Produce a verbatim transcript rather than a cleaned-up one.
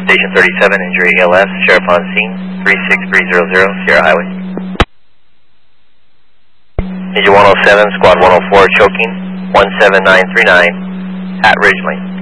Station thirty-seven, injury A L S, Sheriff on scene, three six three zero zero, Sierra Highway. Ninja one oh seven, Squad one oh four, choking, one seven nine three nine, at Ridge Lane.